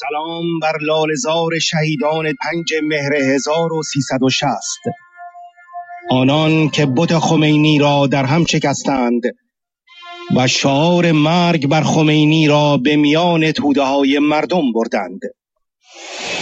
سلام بر لاله‌زار شهیدان 5 مهر 1360، آنان که بت خمینی را در هم شکستند و شعار مرگ بر خمینی را به میان توده‌های مردم بردند.